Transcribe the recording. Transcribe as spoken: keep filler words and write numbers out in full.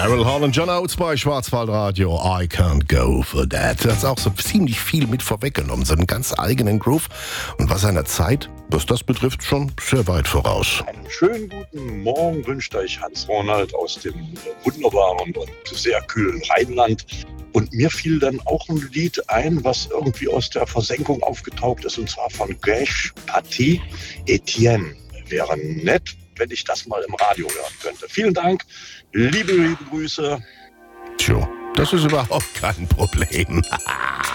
Daryl Hall und John Oates bei Schwarzwaldradio. I can't go for that. Das ist auch so ziemlich viel mit vorweggenommen, so einen ganz eigenen Groove. Und was seiner Zeit, was das betrifft, schon sehr weit voraus. Einen schönen guten Morgen wünscht euch Hans-Ronald aus dem wunderbaren und sehr kühlen Rheinland. Und mir fiel dann auch ein Lied ein, was irgendwie aus der Versenkung aufgetaucht ist, und zwar von Gage Paty, Etienne. Wäre nett, wenn ich das mal im Radio hören könnte. Vielen Dank, liebe, liebe Grüße. Tja, das ist überhaupt kein Problem.